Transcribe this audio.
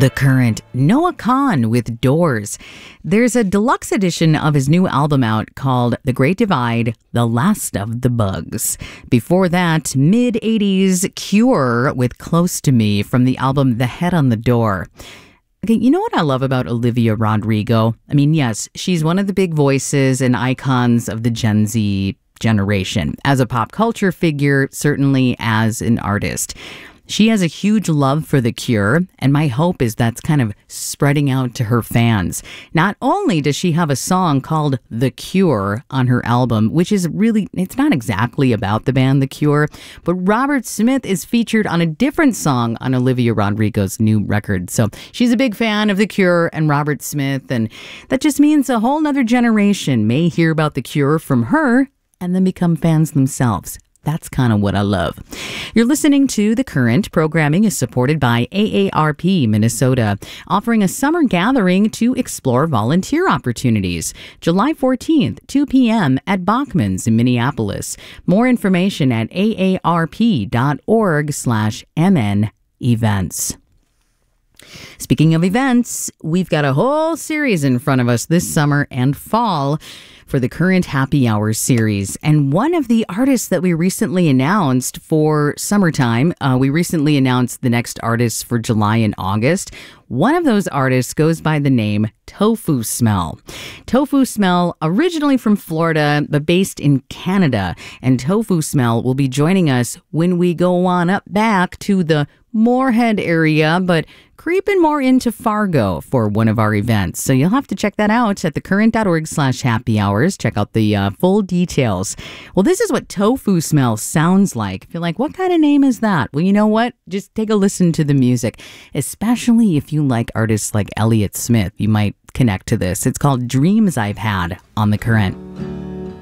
The Current, Noah Kahan with Doors. There's a deluxe edition of his new album out called The Great Divide, The Last of the Bugs. Before that, mid-80s Cure with Close to Me from the album The Head on the Door. Okay, you know what I love about Olivia Rodrigo? I mean, yes, she's one of the big voices and icons of the Gen Z generation. As a pop culture figure, certainly as an artist. She has a huge love for The Cure, and my hope is that's kind of spreading out to her fans. Not only does she have a song called The Cure on her album, which is really, it's not exactly about the band The Cure, but Robert Smith is featured on a different song on Olivia Rodrigo's new record. So she's a big fan of The Cure and Robert Smith, and that just means a whole nother generation may hear about The Cure from her and then become fans themselves. That's kind of what I love. You're listening to The Current. Programming is supported by AARP Minnesota, offering a summer gathering to explore volunteer opportunities. July 14th, 2 p.m. at Bachman's in Minneapolis. More information at aarp.org/MN events. Speaking of events, we've got a whole series in front of us this summer and fall for the Current Happy Hours series. And one of the artists that we recently announced for summertime, we recently announced the next artists for July and August. One of those artists goes by the name Tofu Smell. Tofu Smell, originally from Florida, but based in Canada. And Tofu Smell will be joining us when we go on up back to the Moorhead area, but creeping more into Fargo for one of our events. So you'll have to check that out at thecurrent.org/happy hours. Check out the full details. Well, this is what Tofu Smell sounds like. If you're like, what kind of name is that? Well, you know what? Just take a listen to the music, especially if you like artists like Elliott Smith. You might connect to this. It's called Dreams I've Had on The Current.